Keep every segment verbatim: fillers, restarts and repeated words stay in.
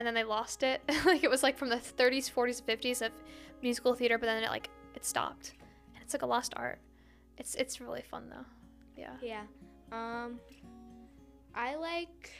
then they lost it. Like it was like from the thirties, forties, fifties of musical theater, but then it like it stopped. And it's like a lost art. It's it's really fun though. Yeah. Yeah. Um I like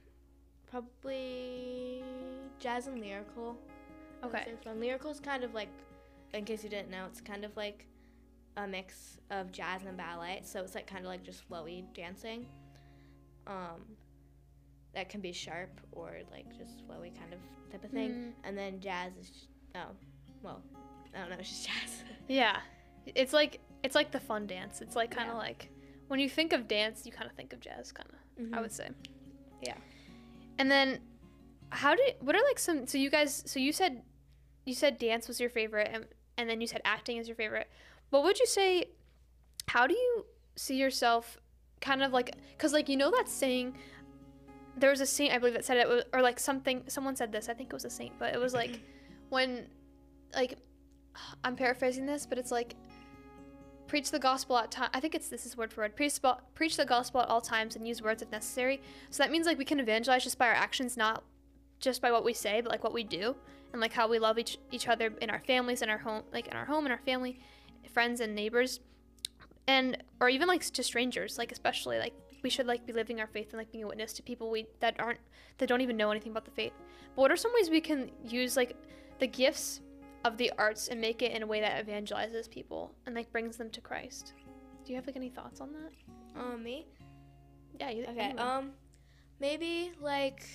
probably jazz and lyrical. Okay. It's fun. Lyrical is kind of like, in case you didn't know, it's kind of like a mix of jazz and ballet. So it's like kind of like just flowy dancing. Um, that can be sharp or like just flowy kind of type of thing. Mm. And then jazz is, just, oh, well, I don't know, it's just jazz. Yeah. It's like it's like the fun dance. It's like kind of Yeah. like when you think of dance, you kind of think of jazz kind of, Mm-hmm. I would say. Yeah. And then how did what are like some so you guys so you said you said dance was your favorite and and then you said acting is your favorite. What would you say, how do you see yourself kind of like, cuz like you know that saying, there was a saint I believe that said it, or like something someone said this, I think it was a saint, but it was like when like I'm paraphrasing this, but it's like preach the gospel at time. I think it's this is word for word. Preach, preach the gospel at all times and use words if necessary. So that means like we can evangelize just by our actions, not just by what we say, but like what we do and like how we love each each other in our families, in our home, like in our home, in our family, friends and neighbors, and or even like to strangers. Like especially like we should like be living our faith and like being a witness to people we that aren't that don't even know anything about the faith. But what are some ways we can use like the gifts of the arts and make it in a way that evangelizes people and like brings them to Christ? Do you have like any thoughts on that? Um, me? Yeah. You, Okay. anyone. Um, maybe like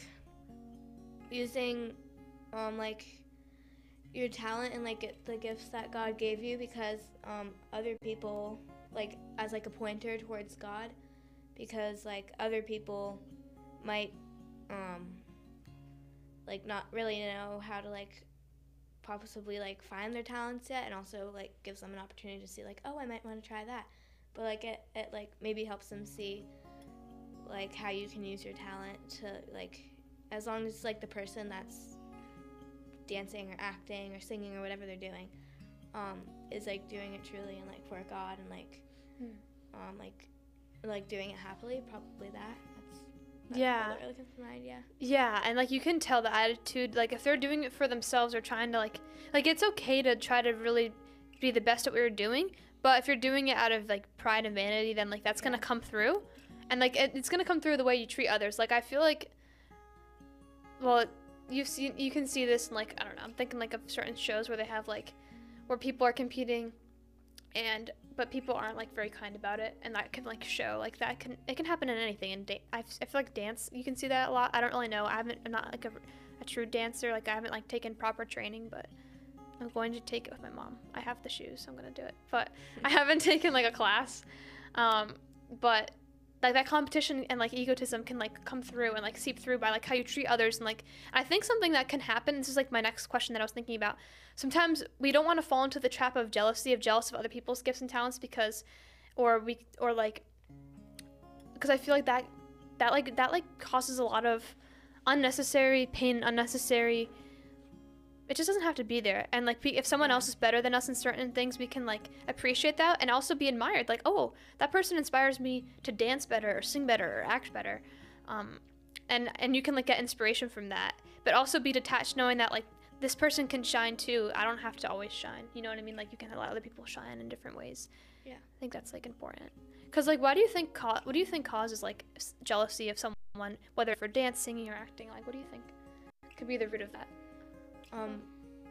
using, um, like your talent and like it, the gifts that God gave you, because um, other people like as like a pointer towards God, because like other people might um like not really know how to like possibly like find their talents yet, and also like gives them an opportunity to see like, oh, I might want to try that. But like it, it like maybe helps them see like how you can use your talent to like, as long as like the person that's dancing or acting or singing or whatever they're doing um is like doing it truly and like for God and like Hmm. um like like doing it happily, probably that that's, that's Yeah. what really comes to mind. Yeah. Yeah, and like you can tell the attitude, like if they're doing it for themselves or trying to like like it's okay to try to really be the best at what you're doing, but if you're doing it out of like pride and vanity, then like that's gonna Yeah. come through, and like it, it's gonna come through the way you treat others. Like I feel like, well, you've seen you can see this in like, I don't know, I'm thinking like of certain shows where they have like where people are competing, and but people aren't like very kind about it, and that can like show like that can it can happen in anything. And da- I, I feel like dance, you can see that a lot. I don't really know. I haven't I'm not like a, a true dancer. Like I haven't like taken proper training, but I'm going to take it with my mom. I have the shoes, so I'm gonna do it. But I haven't taken like a class. Um, but like that competition and like egotism can like come through and like seep through by like how you treat others. And like I think something that can happen, this is like my next question that I was thinking about, sometimes we don't want to fall into the trap of jealousy of jealous of other people's gifts and talents, because or we or like because I feel like that that like that like causes a lot of unnecessary pain, unnecessary, it just doesn't have to be there. And like if someone else is better than us in certain things, we can like appreciate that and also be admired, like, oh, that person inspires me to dance better or sing better or act better. Um and and you can like get inspiration from that, but also be detached knowing that like this person can shine too. I don't have to always shine, you know what I mean? Like you can let other people shine in different ways. Yeah. I think that's like important, because like why do you think co- what do you think causes like s- jealousy of someone, whether for dance, singing, or acting? Like what do you think could be the root of that? Um,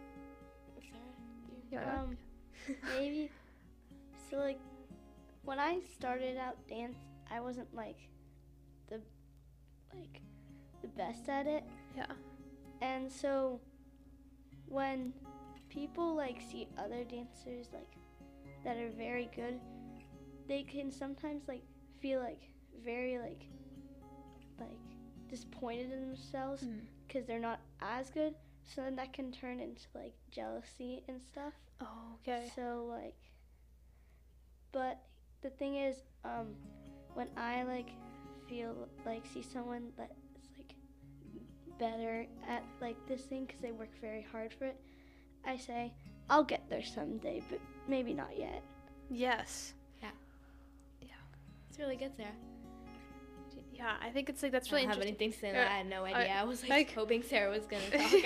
Yeah. Um, maybe. So like, when I started out dance, I wasn't like the like the best at it, Yeah. and so when people like see other dancers like that are very good, they can sometimes like feel like very like like disappointed in themselves Mm. because they're not as good. So then that can turn into like jealousy and stuff. Oh, okay. So like, but the thing is, um, when I like feel like see someone that's like better at like this thing because they work very hard for it, I say I'll get there someday, but maybe not yet. Yes. it's really good, Sarah. Yeah, I think it's like that's I really don't have interesting. anything to say. Uh, I had no I- idea. I was like, like- hoping Sarah was gonna talk